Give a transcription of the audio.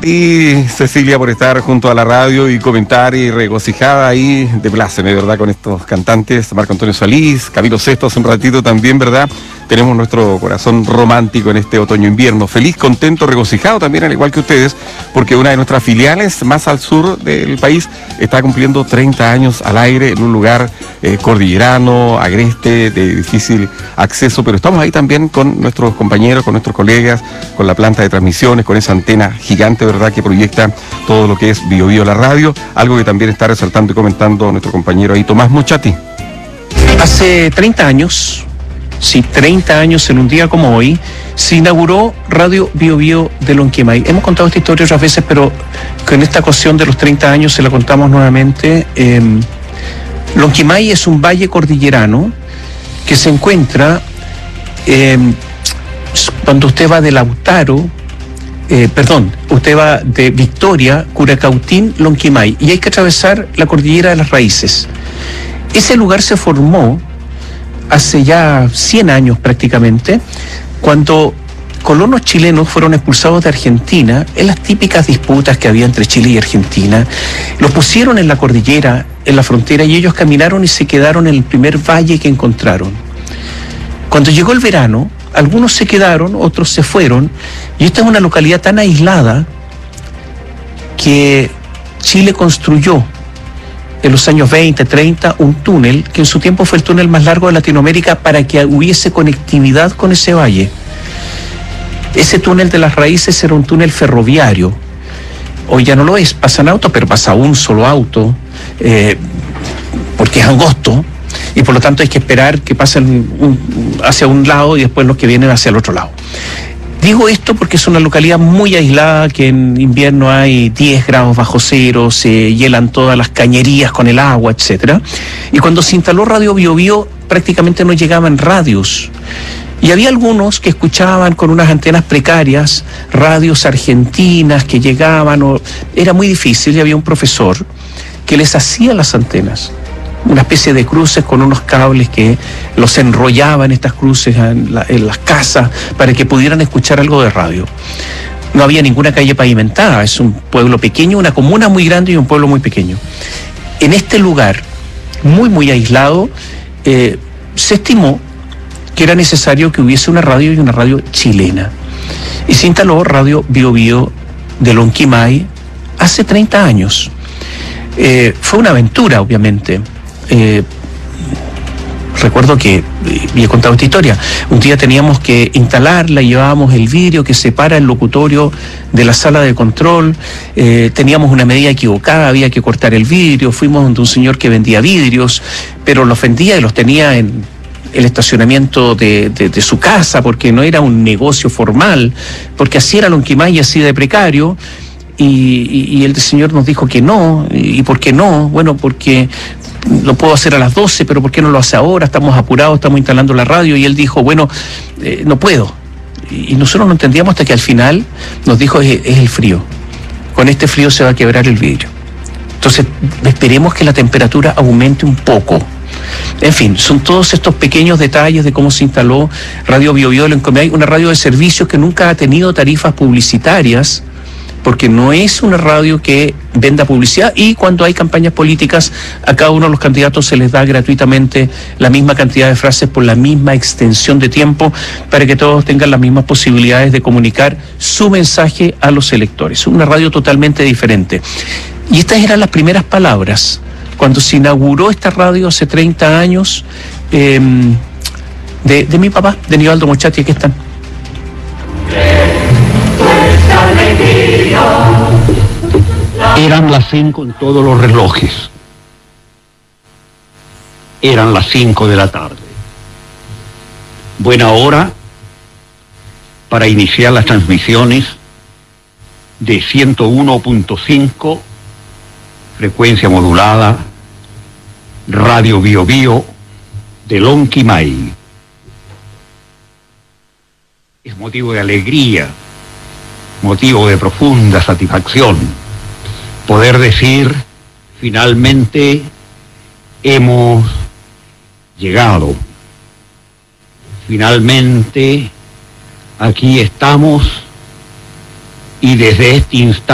Y Cecilia, por estar junto a la radio y comentar y regocijada ahí de pláceme, ¿verdad? Con estos cantantes, Marco Antonio Solís, Camilo Sesto hace un ratito también, ¿verdad? Tenemos nuestro corazón romántico en este otoño-invierno. Feliz, contento, regocijado también, al igual que ustedes, porque una de nuestras filiales más al sur del país está cumpliendo 30 años al aire en un lugar cordillerano, agreste, de difícil acceso, pero estamos ahí también con nuestros compañeros, con nuestros colegas, con la planta de transmisiones, con esa antena gigante, ¿verdad?, que proyecta todo lo que es Bio Bio la radio, algo que también está resaltando y comentando nuestro compañero ahí, Tomás Mochati. Hace 30 años, sí, 30 años en un día como hoy, se inauguró Radio Bio Bio de Lonquimay. Hemos contado esta historia otras veces, pero con esta ocasión de los 30 años se la contamos nuevamente. Lonquimay es un valle cordillerano que se encuentra cuando usted va de Lautaro, usted va de Victoria, Curacautín, Lonquimay, y hay que atravesar la cordillera de las Raíces. Ese lugar se formó hace ya 100 años prácticamente, cuando colonos chilenos fueron expulsados de Argentina en las típicas disputas que había entre Chile y Argentina. Los pusieron en la cordillera, en la frontera, y ellos caminaron y se quedaron en el primer valle que encontraron. Cuando llegó el verano, algunos se quedaron, otros se fueron, y esta es una localidad tan aislada que Chile construyó en los años 20, 30, un túnel que en su tiempo fue el túnel más largo de Latinoamérica para que hubiese conectividad con ese valle. Ese túnel de las Raíces era un túnel ferroviario. Hoy ya no lo es, pasan autos, pero pasa un solo auto, porque es angosto, y por lo tanto hay que esperar que pasen hacia un lado y después los que vienen hacia el otro lado. Digo esto porque es una localidad muy aislada, que en invierno hay 10 grados bajo cero, se hielan todas las cañerías con el agua, etc. Y cuando se instaló Radio Bio Bio, prácticamente no llegaban radios. Y había algunos que escuchaban con unas antenas precarias, radios argentinas que llegaban, era muy difícil, y había un profesor que les hacía las antenas, una especie de cruces con unos cables que los enrollaban, estas cruces en las casas, para que pudieran escuchar algo de radio. No había ninguna calle pavimentada, es un pueblo pequeño, una comuna muy grande y un pueblo muy pequeño. En este lugar, muy muy aislado, se estimó que era necesario que hubiese una radio, y una radio chilena. Y se instaló Radio Bio Bio de Lonquimay hace 30 años. Fue una aventura, obviamente. Recuerdo que, y he contado esta historia, un día teníamos que instalarla, llevábamos el vidrio que separa el locutorio de la sala de control, teníamos una medida equivocada, había que cortar el vidrio, fuimos donde un señor que vendía vidrios, pero los vendía y los tenía en el estacionamiento de su casa, porque no era un negocio formal, porque así era Lonquimay, así de precario. Y el señor nos dijo que no. ¿Y por qué no? Bueno, porque lo puedo hacer a las 12, pero ¿por qué no lo hace ahora? Estamos apurados, estamos instalando la radio. Y él dijo, bueno, no puedo. Y nosotros no entendíamos hasta que al final nos dijo, es el frío. Con este frío se va a quebrar el vidrio. Entonces, esperemos que la temperatura aumente un poco. En fin, son todos estos pequeños detalles de cómo se instaló Radio Bio Bio de Lonquimay, una radio de servicios que nunca ha tenido tarifas publicitarias, porque no es una radio que venda publicidad, y cuando hay campañas políticas a cada uno de los candidatos se les da gratuitamente la misma cantidad de frases por la misma extensión de tiempo, para que todos tengan las mismas posibilidades de comunicar su mensaje a los electores. Una radio totalmente diferente. Y estas eran las primeras palabras cuando se inauguró esta radio hace 30 años de mi papá, de Nivaldo Mochati. Aquí están. Eran las 5 en todos los relojes. Eran las 5 de la tarde. Buena hora para iniciar las transmisiones de 101.5, frecuencia modulada, Radio Bio Bio de Lonquimay. Es motivo de alegría, motivo de profunda satisfacción poder decir, finalmente hemos llegado. Finalmente aquí estamos, y desde este instante